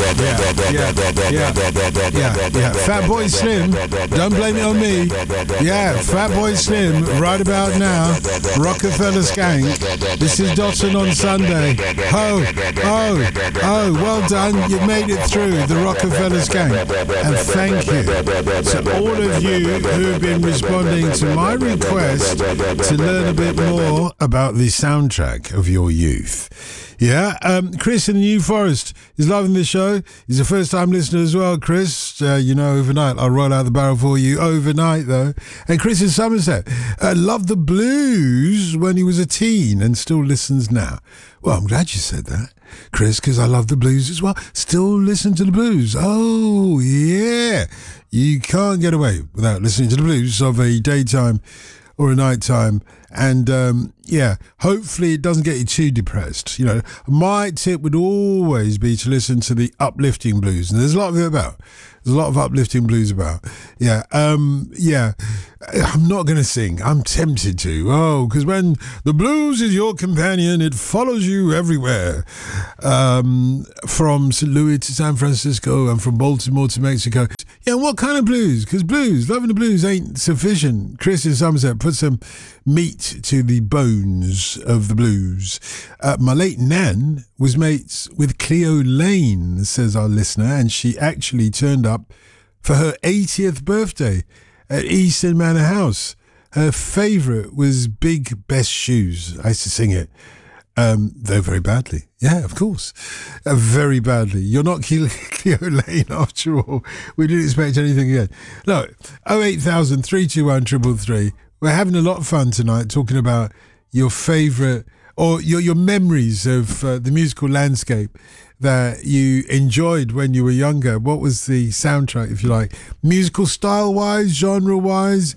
Yeah. Fatboy Slim, don't blame it on me. Yeah, Fatboy Slim, right about now. Rockefeller Skank. This is Dotson on Sunday. Oh, well done. You made it through the Rockefeller Skank. And thank you to all of you who have been responding to my request to learn a bit more about the soundtrack of your youth. Yeah, Chris in the New Forest is loving the show. He's a first-time listener as well, Chris. Overnight, I'll roll out the barrel for you overnight, though. And Chris in Somerset loved the blues when he was a teen and still listens now. Well, I'm glad you said that, Chris, because I love the blues as well. Still listen to the blues. Oh, yeah. You can't get away without listening to the blues of a daytime or a nighttime. And hopefully it doesn't get you too depressed. My tip would always be to listen to the uplifting blues, and there's a lot of it about. There's a lot of uplifting blues about. I'm not going to sing. I'm tempted to. Oh, because when the blues is your companion, it follows you everywhere. From St. Louis to San Francisco and from Baltimore to Mexico. Yeah, what kind of blues? Because loving the blues ain't sufficient. Chris in Somerset put some meat to the bones of the blues. My late Nan was mates with Cleo Lane, says our listener, and she actually turned up for her 80th birthday at Easton Manor House. Her favourite was Big Best Shoes. I used to sing it. Though very badly. Yeah, of course. Very badly. You're not Cleo Lane after all. We didn't expect anything again. Look, 08000 321 333. We're having a lot of fun tonight talking about your favourite or your memories of the musical landscape that you enjoyed when you were younger. What was the soundtrack, if you like? Musical style-wise, genre-wise,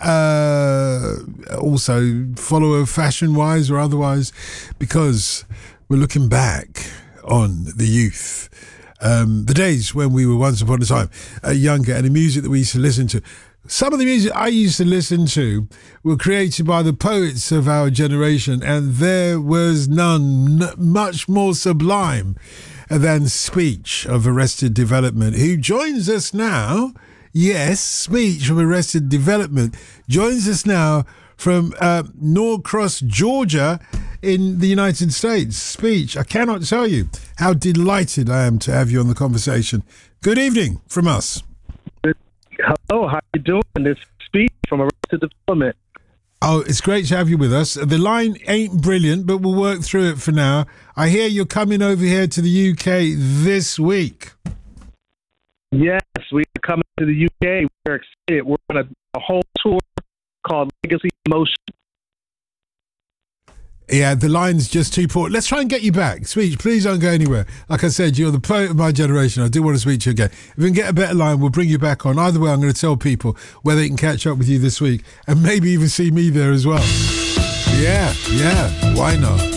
also follower fashion-wise or otherwise, because we're looking back on the youth. The days when we were once upon a time younger, and the music that we used to listen to. Some of the music I used to listen to were created by the poets of our generation, and there was none much more sublime than Speech of Arrested Development, who joins us now. Yes, Speech from Arrested Development joins us now from Norcross, Georgia, in the United States. Speech, I cannot tell you how delighted I am to have you on the conversation. Good evening from us. Hello, how you doing? This is Speech from Arrested Development. Oh, it's great to have you with us. The line ain't brilliant, but we'll work through it for now. I hear you're coming over here to the UK this week. Yes, we're coming to the UK. We're excited. We're on a whole tour called Legacy Emotion. Yeah, the line's just too poor. Let's try and get you back. Speech, please don't go anywhere. Like I said, you're the poet of my generation. I do want to speak to you again. If we can get a better line, we'll bring you back on. Either way, I'm going to tell people where they can catch up with you this week and maybe even see me there as well. Yeah, why not?